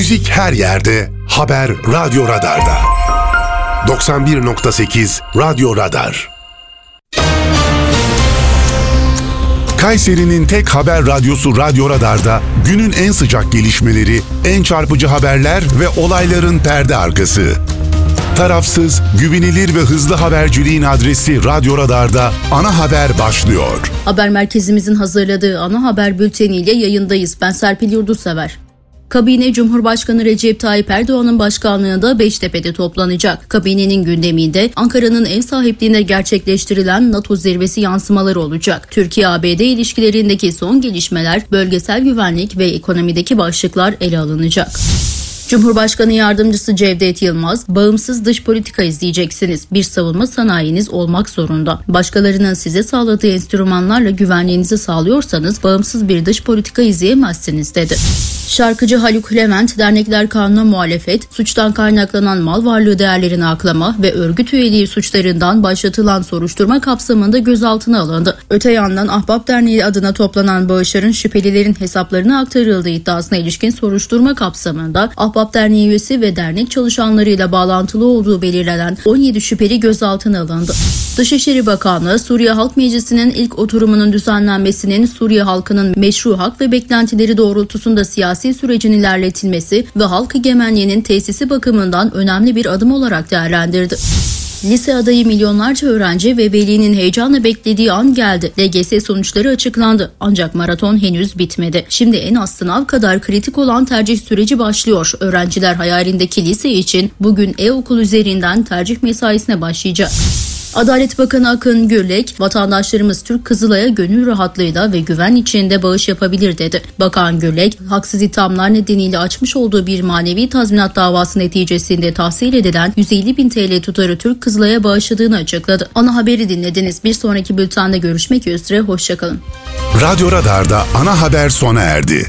Müzik her yerde, haber Radyo Radar'da. 91.8 Radyo Radar. Kayseri'nin tek haber radyosu Radyo Radar'da günün en sıcak gelişmeleri, en çarpıcı haberler ve olayların perde arkası. Tarafsız, güvenilir ve hızlı haberciliğin adresi Radyo Radar'da ana haber başlıyor. Haber merkezimizin hazırladığı ana haber bülteniyle yayındayız. Ben Serpil Yurdusever. Kabine Cumhurbaşkanı Recep Tayyip Erdoğan'ın başkanlığında Beştepe'de toplanacak. Kabinenin gündeminde Ankara'nın ev sahipliğine gerçekleştirilen NATO zirvesi yansımaları olacak. Türkiye-ABD ilişkilerindeki son gelişmeler, bölgesel güvenlik ve ekonomideki başlıklar ele alınacak. Cumhurbaşkanı Yardımcısı Cevdet Yılmaz, bağımsız dış politika izleyeceksiniz. Bir savunma sanayiniz olmak zorunda. Başkalarının size sağladığı enstrümanlarla güvenliğinizi sağlıyorsanız bağımsız bir dış politika izleyemezsiniz dedi. Şarkıcı Haluk Levent, dernekler kanuna muhalefet, suçtan kaynaklanan mal varlığı değerlerini aklama ve örgüt üyeliği suçlarından başlatılan soruşturma kapsamında gözaltına alındı. Öte yandan Ahbap Derneği adına toplanan bağışların şüphelilerin hesaplarına aktarıldığı iddiasına ilişkin soruşturma kapsamında Ahbap Derneği üyesi ve dernek çalışanlarıyla bağlantılı olduğu belirlenen 17 şüpheli gözaltına alındı. Dışişleri Bakanlığı, Suriye Halk Meclisi'nin ilk oturumunun düzenlenmesinin Suriye halkının meşru hak ve beklentileri doğrultusunda siyasi sürecin ilerletilmesi ve halk egemenliğinin tesisi bakımından önemli bir adım olarak değerlendirdi. Lise adayı milyonlarca öğrenci ve velinin heyecanla beklediği an geldi. LGS sonuçları açıklandı. Ancak maraton henüz bitmedi. Şimdi en az sınav kadar kritik olan tercih süreci başlıyor. Öğrenciler hayalindeki lise için bugün e-okul üzerinden tercih mesaisine başlayacak. Adalet Bakanı Akın Gürlek, vatandaşlarımız Türk Kızılay'a gönül rahatlığıyla ve güven içinde bağış yapabilir dedi. Bakan Gürlek, haksız ithamlar nedeniyle açmış olduğu bir manevi tazminat davası neticesinde tahsil edilen 150.000 TL tutarı Türk Kızılay'a bağışladığını açıkladı. Ana haberi dinlediniz. Bir sonraki bültende görüşmek üzere, hoşçakalın. Radyo Radar'da ana haber sona erdi.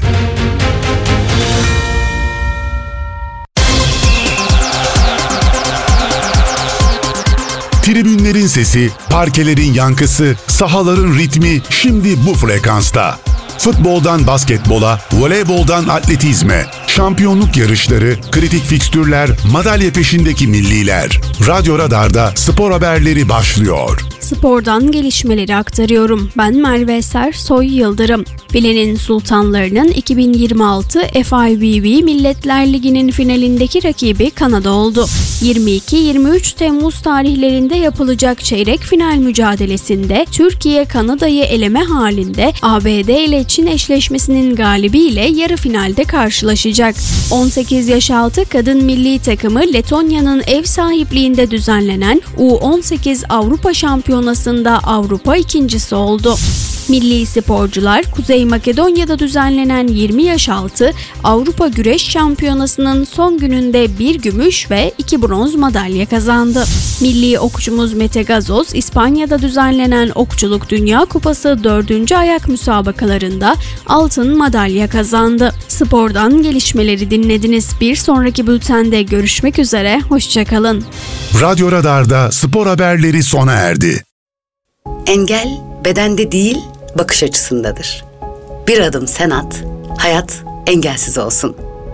Tribünlerin sesi, parkelerin yankısı, sahaların ritmi şimdi bu frekansta. Futboldan basketbola, voleyboldan atletizme, şampiyonluk yarışları, kritik fikstürler, madalya peşindeki milliler. Radyo Radar'da spor haberleri başlıyor. Spordan gelişmeleri aktarıyorum. Ben Merve Sersoy Yıldırım. Filenin Sultanlarının 2026 FIVB Milletler Ligi'nin finalindeki rakibi Kanada oldu. 22-23 Temmuz tarihlerinde yapılacak çeyrek final mücadelesinde Türkiye Kanada'yı eleme halinde ABD ile Çin eşleşmesinin galibiyle yarı finalde karşılaşacak. 18 yaş altı kadın milli takımı Letonya'nın ev sahipliğinde düzenlenen U18 Avrupa Şampiyonası'nda Avrupa ikincisi oldu. Milli sporcular Kuzey Makedonya'da düzenlenen 20 yaş altı Avrupa Güreş Şampiyonası'nın son gününde 1 gümüş ve 2 bronz madalya kazandı. Milli okçumuz Mete Gazoz, İspanya'da düzenlenen Okçuluk Dünya Kupası 4. ayak müsabakalarında altın madalya kazandı. Spordan gelişmeleri dinlediniz. Bir sonraki bültende görüşmek üzere, hoşçakalın. Radyo Radar'da spor haberleri sona erdi. Engel bedende değil, bakış açısındadır. Bir adım sen at, hayat engelsiz olsun.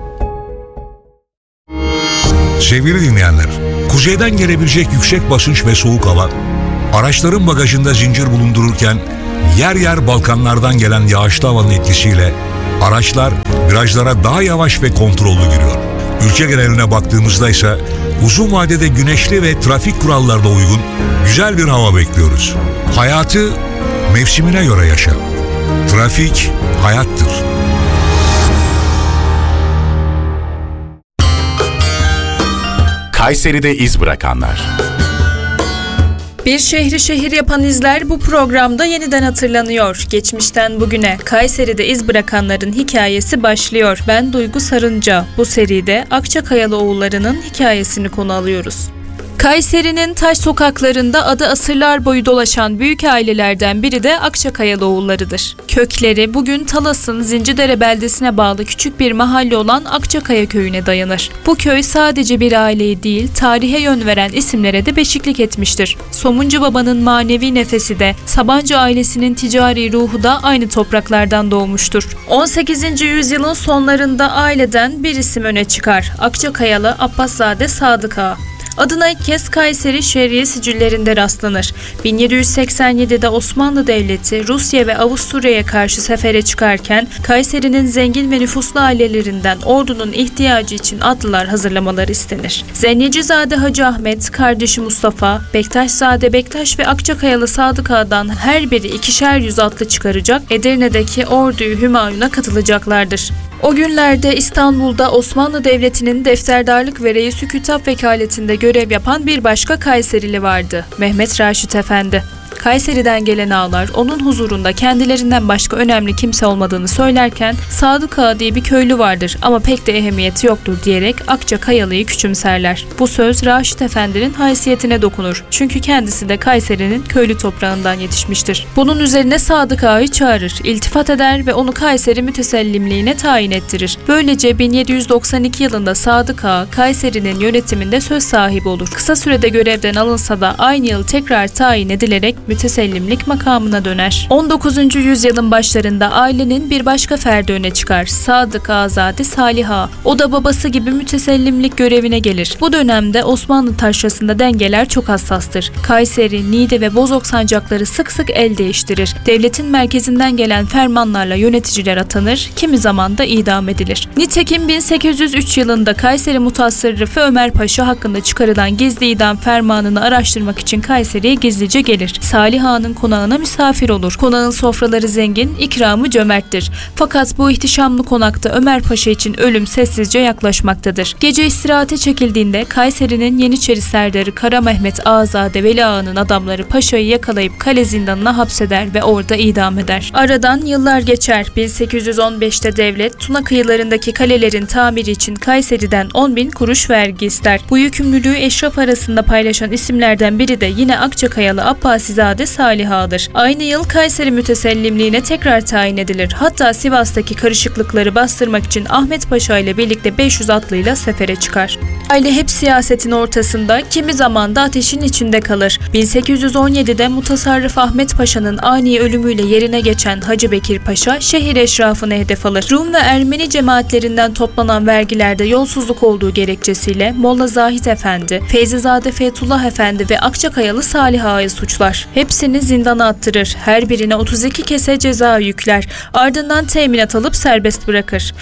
Sevgili dinleyenler, kuzeyden gelebilecek yüksek basınç ve soğuk hava, araçların bagajında zincir bulundururken yer yer Balkanlardan gelen yağışlı havanın etkisiyle araçlar virajlara daha yavaş ve kontrollü giriyor. Ülke geneline baktığımızda ise uzun vadede güneşli ve trafik kurallarına uygun güzel bir hava bekliyoruz. Hayatı mevsimine göre yaşa. Trafik hayattır. Kayseri'de iz bırakanlar. Bir şehri şehir yapan izler bu programda yeniden hatırlanıyor. Geçmişten bugüne Kayseri'de iz bırakanların hikayesi başlıyor. Ben Duygu Sarınca. Bu seride Akçakayalı oğullarının hikayesini konu alıyoruz. Kayseri'nin taş sokaklarında adı asırlar boyu dolaşan büyük ailelerden biri de Akçakayalıoğulları'dır. Kökleri bugün Talas'ın Zincidere beldesine bağlı küçük bir mahalle olan Akçakaya köyüne dayanır. Bu köy sadece bir aileyi değil, tarihe yön veren isimlere de beşiklik etmiştir. Somuncu Baba'nın manevi nefesi de, Sabancı ailesinin ticari ruhu da aynı topraklardan doğmuştur. 18. yüzyılın sonlarında aileden bir isim öne çıkar. Akçakayalı Abbaszade Sadık Ağa. Adına ilk kez Kayseri Şehriye sicillerinde rastlanır. 1787'de Osmanlı Devleti Rusya ve Avusturya'ya karşı sefere çıkarken Kayseri'nin zengin ve nüfuslu ailelerinden ordunun ihtiyacı için atlılar hazırlamaları istenir. Zennicizade Hacı Ahmet, kardeşi Mustafa, Bektaşzade Bektaş ve Akçakayalı Sadık Ağa'dan her biri 2'şer yüz atlı çıkaracak, Edirne'deki orduyu Hümayun'a katılacaklardır. O günlerde İstanbul'da Osmanlı Devleti'nin defterdarlık ve reis-i kütap vekaletinde görev yapan bir başka Kayserili vardı, Mehmet Raşit Efendi. Kayseri'den gelen ağalar onun huzurunda kendilerinden başka önemli kimse olmadığını söylerken Sadık Ağa diye bir köylü vardır ama pek de ehemmiyeti yoktur diyerek Akçakayalı'yı küçümserler. Bu söz Raşit Efendi'nin haysiyetine dokunur. Çünkü kendisi de Kayseri'nin köylü toprağından yetişmiştir. Bunun üzerine Sadık Ağa'yı çağırır, iltifat eder ve onu Kayseri mütesellimliğine tayin ettirir. Böylece 1792 yılında Sadık Ağa Kayseri'nin yönetiminde söz sahibi olur. Kısa sürede görevden alınsa da aynı yıl tekrar tayin edilerek mütesellimlik makamına döner. 19. yüzyılın başlarında ailenin bir başka ferdi öne çıkar. Sadık Ağazade Salih Ağa. O da babası gibi mütesellimlik görevine gelir. Bu dönemde Osmanlı taşrasında dengeler çok hassastır. Kayseri, Niğde ve Bozok sancakları sık sık el değiştirir. Devletin merkezinden gelen fermanlarla yöneticiler atanır, kimi zaman da idam edilir. Nitekim 1803 yılında Kayseri Mutasarrıfı Ömer Paşa hakkında çıkarılan gizli idam fermanını araştırmak için Kayseri'ye gizlice gelir. Salih Ağa'nın konağına misafir olur. Konağın sofraları zengin, ikramı cömerttir. Fakat bu ihtişamlı konakta Ömer Paşa için ölüm sessizce yaklaşmaktadır. Gece istirahate çekildiğinde Kayseri'nin Yeniçeri serdarı Kara Mehmet Ağazade Veli Ağa'nın adamları Paşa'yı yakalayıp kale zindanına hapseder ve orada idam eder. Aradan yıllar geçer. 1815'te devlet Tuna kıyılarındaki kalelerin tamiri için Kayseri'den 10.000 kuruş vergi ister. Bu yükümlülüğü eşraf arasında paylaşan isimlerden biri de yine Akçakayalı Abbasizade Salih Ağa'dır. Aynı yıl Kayseri mütesellimliğine tekrar tayin edilir. Hatta Sivas'taki karışıklıkları bastırmak için Ahmet Paşa ile birlikte 500 atlıyla sefere çıkar. Aile hep siyasetin ortasında, kimi zaman da ateşin içinde kalır. 1817'de Mutasarrıf Ahmet Paşa'nın ani ölümüyle yerine geçen Hacı Bekir Paşa şehir eşrafını hedef alır. Rum ve Ermeni cemaatlerinden toplanan vergilerde yolsuzluk olduğu gerekçesiyle Molla Zahid Efendi, Feyzizade Fethullah Efendi ve Akçakayalı Salih Ağa'yı suçlar. Hepsini zindana attırır. Her birine 32 kese ceza yükler. Ardından teminat alıp serbest bırakır.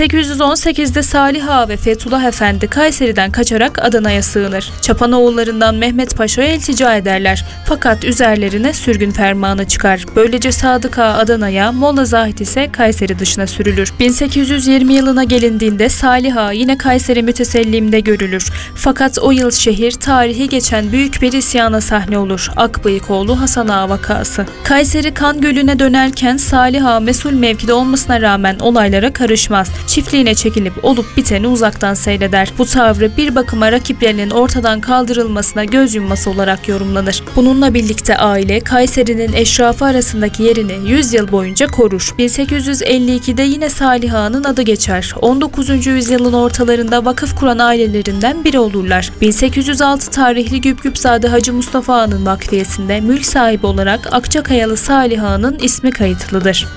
1818'de Salih Ağa ve Fethullah Efendi Kayseri'den kaçarak Adana'ya sığınır. Çapanoğullarından Mehmet Paşa'ya iltica ederler. Fakat üzerlerine sürgün fermanı çıkar. Böylece Sadık Ağa Adana'ya, Molla Zahid ise Kayseri dışına sürülür. 1820 yılına gelindiğinde Salih Ağa yine Kayseri mütesellimde görülür. Fakat o yıl şehir tarihi geçen büyük bir isyana sahne olur. Akbıyıkoğlu Hasan Ağa vakası. Kayseri kan gölüne dönerken Salih Ağa mesul mevkide olmasına rağmen olaylara karışmaz. Çiftliğine çekilip olup biteni uzaktan seyreder. Bu tavrı bir bakıma rakiplerinin ortadan kaldırılmasına göz yumması olarak yorumlanır. Bununla birlikte aile Kayseri'nin eşrafı arasındaki yerini 100 yıl boyunca korur. 1852'de yine Salih Ağa'nın adı geçer. 19. yüzyılın ortalarında vakıf kuran ailelerinden biri olurlar. 1806 tarihli Güpgüpzade Hacı Mustafa Ağa'nın vakfiyesinde mülk sahibi olarak Akçakayalı Salih Ağa'nın ismi kayıtlıdır.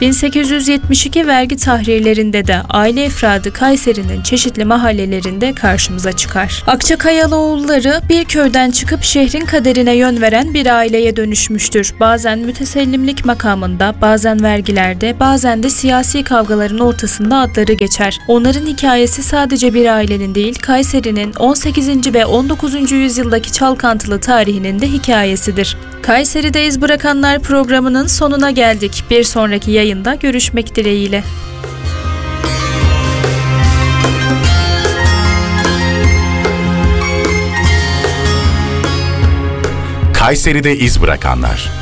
1872 vergi tahrirlerinde de aile efradı Kayseri'nin çeşitli mahallelerinde karşımıza çıkar. Akçakayalıoğulları bir köyden çıkıp şehrin kaderine yön veren bir aileye dönüşmüştür. Bazen mütesellimlik makamında, bazen vergilerde, bazen de siyasi kavgaların ortasında adları geçer. Onların hikayesi sadece bir ailenin değil, Kayseri'nin 18. ve 19. yüzyıldaki çalkantılı tarihinin de hikayesidir. Kayseri'de iz bırakanlar programının sonuna geldik. Bir sonraki yayında görüşmek dileğiyle. Kayseri'de iz bırakanlar.